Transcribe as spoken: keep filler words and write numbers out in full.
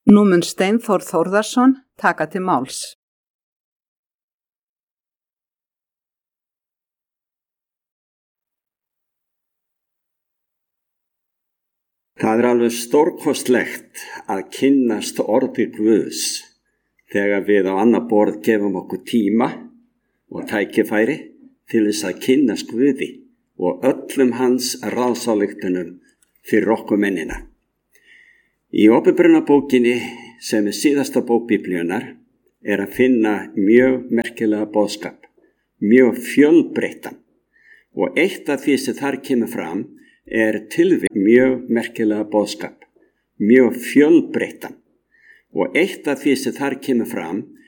Nú mun Steinþór Þórðarson taka til máls. Það er alveg stórkostlegt að kynnast orði Guðs þegar við á annað borð gefum okkur tíma og tækifæri til þess að kynnast Guði og öllum hans ráðsályktunum fyrir okkur mennina. Í Opinberunarbókinni, sem er síðasta bók Biblíunnar, er að finna mjög merkilega boðskap, mjög fjölbreyttan. Og eitt af því sem þar kemur fram er tilvik mjög merkilega boðskap, mjög fjölbreyttan. Og eitt af því sem þar kemur fram